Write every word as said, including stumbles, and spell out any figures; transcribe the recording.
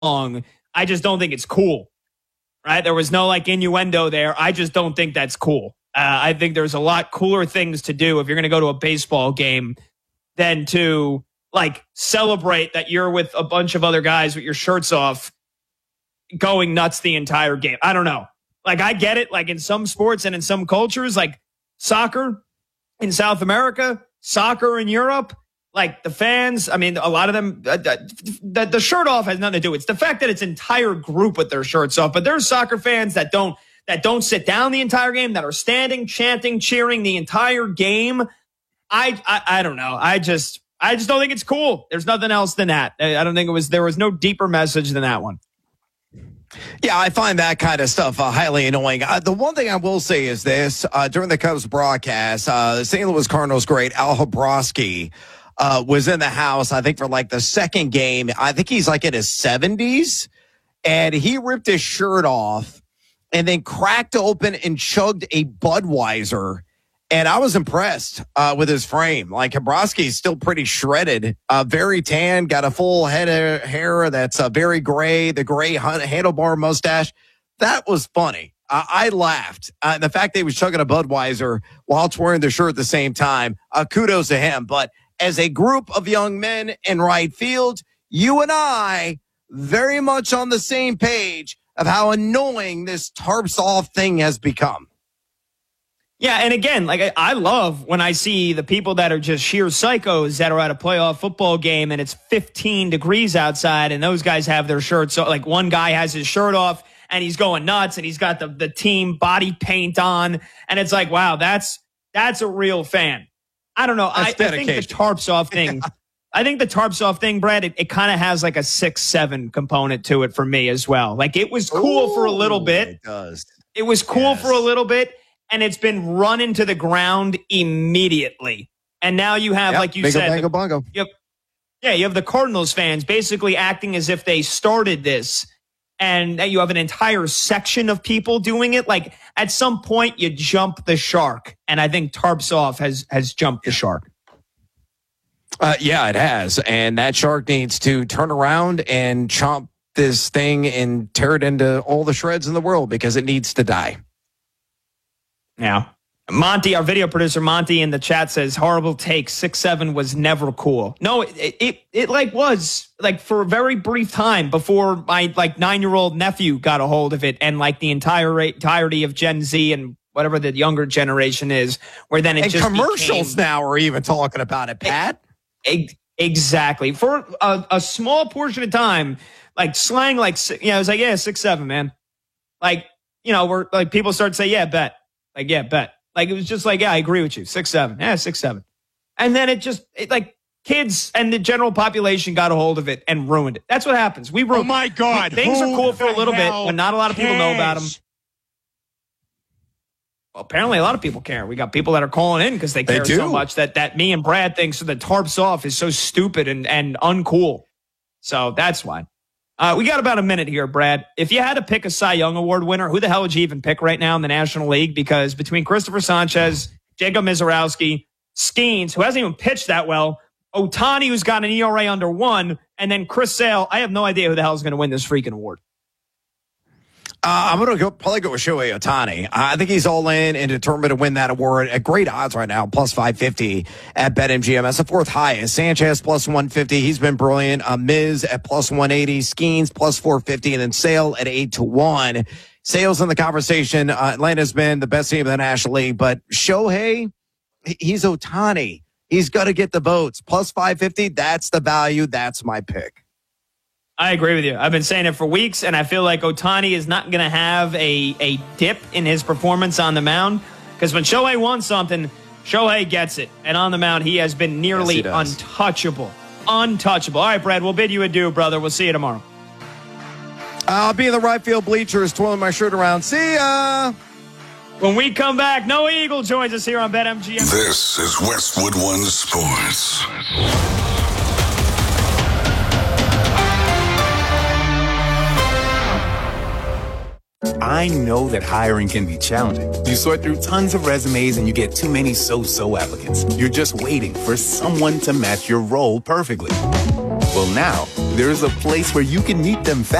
wrong. I just don't think it's cool. Right? There was no like innuendo there. I just don't think that's cool. Uh, I think there's a lot cooler things to do if you're going to go to a baseball game than to like celebrate that you're with a bunch of other guys with your shirts off going nuts the entire game. I don't know. Like, I get it. Like, in some sports and in some cultures, like soccer in South America, soccer in Europe, like the fans, I mean, a lot of them, uh, the, the shirt off has nothing to do. It's the fact that it's entire group with their shirts off. But there's soccer fans that don't, that don't sit down the entire game, that are standing, chanting, cheering the entire game. I, I, I don't know. I just, I just don't think it's cool. There's nothing else than that. I don't think it was, there was no deeper message than that one. Yeah, I find that kind of stuff uh, highly annoying. Uh, the one thing I will say is this, uh, during the Cubs broadcast, uh, Saint Louis Cardinals great Al Hrabosky uh, was in the house, I think, for like the second game. I think he's like in his seventies, and he ripped his shirt off and then cracked open and chugged a Budweiser. And I was impressed uh, with his frame. Like, Hrabosky's still pretty shredded, uh, very tan, got a full head of hair that's uh, very gray, the gray handlebar mustache. That was funny. Uh, I laughed. Uh, and the fact that he was chugging a Budweiser while wearing the shirt at the same time, uh, kudos to him. But as a group of young men in right field, you and I very much on the same page of how annoying this tarps off thing has become. Yeah, and again, like I, I love when I see the people that are just sheer psychos that are at a playoff football game and it's fifteen degrees outside and those guys have their shirts. So like one guy has his shirt off and he's going nuts and he's got the, the team body paint on. And it's like, wow, that's that's a real fan. I don't know. I, I think the tarps off thing, I think the tarps off thing, Brad, it, it kind of has like a six, seven component to it for me as well. Like it was cool Ooh, for a little bit. It does. It was cool yes. for a little bit. And it's been run into the ground immediately. And now you have, yep, like you bingo, said, bango, bongo. You have, yeah, you have the Cardinals fans basically acting as if they started this. And you have an entire section of people doing it. Like, at some point, you jump the shark. And I think Tarps Off has, has jumped the shark. Uh, yeah, it has. And that shark needs to turn around and chomp this thing and tear it into all the shreds in the world because it needs to die. Yeah. Monty, our video producer, Monty in the chat says, horrible take. six seven was never cool. No, it, it, it like was like for a very brief time before my like nine year old nephew got a hold of it and like the entire entirety of Gen Z and whatever the younger generation is, where then it and just commercials became, now are even talking about it, Pat. It, exactly. For a, a small portion of time, like slang, like, you know, it was like, yeah, six seven, man. Like, you know, we're like people start to say, yeah, bet. Like, yeah, bet. Like, it was just like, yeah, I agree with you. Six, seven. Yeah, six, seven. And then it just, it, like, kids and the general population got a hold of it and ruined it. That's what happens. We ruined Oh, my God. We, things Who are cool for a little bit when not a lot of people know about them. Well, apparently a lot of people care. We got people that are calling in because they care they so much that, that me and Brad think so the Tarps Off is so stupid and, and uncool. So that's why. Uh, we got about a minute here, Brad. If you had to pick a Cy Young Award winner, who the hell would you even pick right now in the National League? Because between Christopher Sanchez, Jacob Misiorowski, Skeens, who hasn't even pitched that well, Ohtani, who's got an E R A under one, and then Chris Sale, I have no idea who the hell is going to win this freaking award. Uh, I'm going to go probably go with Shohei Ohtani. I think he's all in and determined to win that award at great odds right now, plus five fifty at BetMGM. That's the fourth highest. Sanchez plus one fifty. He's been brilliant. Uh, Miz at plus one eighty. Skeens plus four fifty. And then Sale at eight to one. Sale's in the conversation. Uh, Atlanta's been the best team in the National League. But Shohei, he's Ohtani. He's got to get the votes. Plus five fifty. That's the value. That's my pick. I agree with you. I've been saying it for weeks, and I feel like Ohtani is not going to have a, a dip in his performance on the mound because when Shohei wants something, Shohei gets it. And on the mound, he has been nearly yes, untouchable. Untouchable. All right, Brad, we'll bid you adieu, brother. We'll see you tomorrow. I'll be in the right field bleachers twirling my shirt around. See ya! When we come back, Noah Eagle joins us here on BetMGM. This is Westwood One Sports. I know that hiring can be challenging. You sort through tons of resumes and you get too many so-so applicants. You're just waiting for someone to match your role perfectly. Well, now there's a place where you can meet them fast.